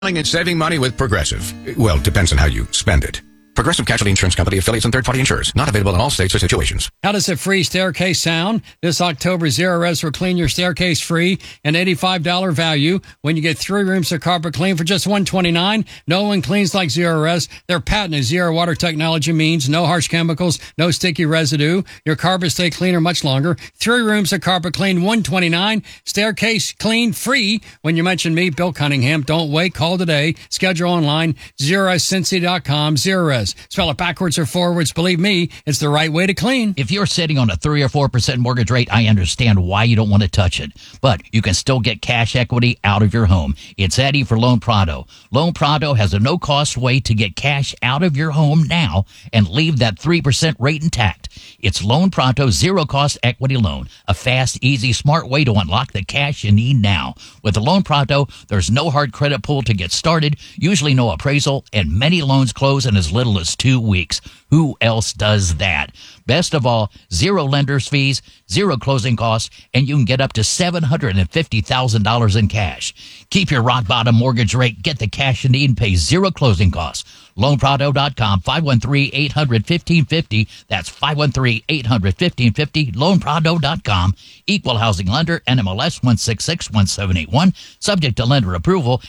And saving money with Progressive. Well, depends on how you spend it. Progressive Casualty Insurance Company, affiliates, and third-party insurers. Not available in all states or situations. How does a free staircase sound? This October, Zerorez will clean your staircase free, an $85 value. When you get 3 rooms of carpet clean for just $129, no one cleans like Zerorez. Their patented zero water technology means no harsh chemicals, no sticky residue. Your carpet stay cleaner much longer. 3 rooms of carpet clean, $129. Staircase clean free. When you mention me, Bill Cunningham, don't wait. Call today. Schedule online, ZerorezCincy.com. Zerorez. Spell it backwards or forwards. Believe me, it's the right way to clean. If you're sitting on a 3 or 4% mortgage rate, I understand why you don't want to touch it. But you can still get cash equity out of your home. It's Eddie for Loan Prado. Loan Prado has a no-cost way to get cash out of your home now and leave that 3% rate intact. It's Loan Prado zero-cost equity loan. A fast, easy, smart way to unlock the cash you need now. With the Loan Prado, there's no hard credit pull to get started, usually no appraisal, and many loans close in as little as 2 weeks. Who else does that? Best of all, 0 lender's fees, 0 closing costs, and you can get up to $750,000 in cash. Keep your rock bottom mortgage rate, get the cash you need, and pay 0 closing costs. LoanPrado.com, 513-800-1550. That's 513-800-1550. LoanPrado.com. Equal housing lender, NMLS 1661781. Subject to lender approval,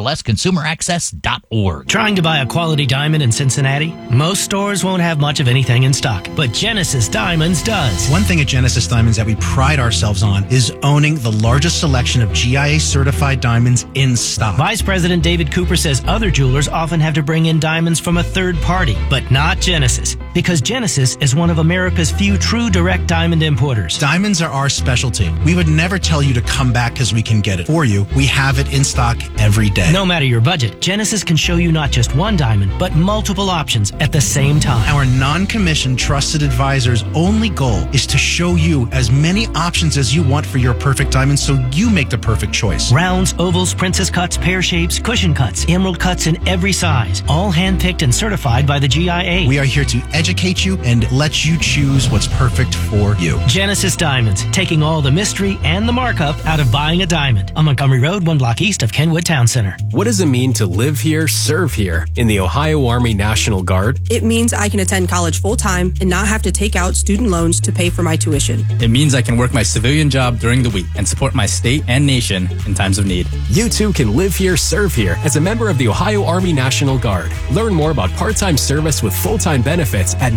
NMLSconsumeraccess.org. Trying to buy a quality diamond in Cincinnati? Most stores won't have much of anything in stock, but Genesis Diamonds does. One thing at Genesis Diamonds that we pride ourselves on is owning the largest selection of GIA certified diamonds in stock. Vice President David Cooper says other jewelers often have to bring in diamonds from a third party, but not Genesis, because Genesis is one of America's few true direct diamond importers. Diamonds are our specialty. We would never tell you to come back because we can get it for you. We have it in stock every day. No matter your budget, Genesis can show you not just one diamond, but multiple options at the same time. Our non-commissioned trusted advisor's only goal is to show you as many options as you want for your perfect diamond so you make the perfect choice. Rounds, ovals, princess cuts, pear shapes, cushion cuts, emerald cuts in every size, all handpicked and certified by the GIA. We are here to educate you and let you choose what's perfect for you. Genesis Diamonds, taking all the mystery and the markup out of buying a diamond. On Montgomery Road, 1 block east of Kenwood Town Center. What does it mean to live here, serve here in the Ohio Army National Guard? It means I can attend college full-time and not have to take out student loans to pay for my tuition. It means I can work my civilian job during the week and support my state and nation in times of need. You too can live here, serve here as a member of the Ohio Army National Guard. Learn more about part-time service with full-time benefits at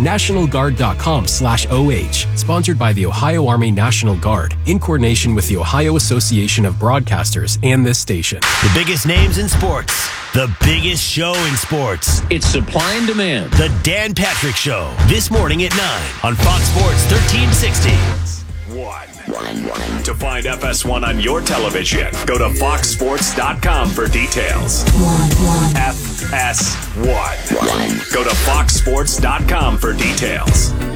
nationalguard.com/OH. Sponsored by the Ohio Army National Guard in coordination with the Ohio Association of Broadcasters and this station. The biggest names in sports. The biggest show in sports. It's supply and demand. The Dan Patrick Show. This morning at 9 on Fox Sports 1360. To find FS1 on your television, go to foxsports.com for details. FS1. Go to foxsports.com for details.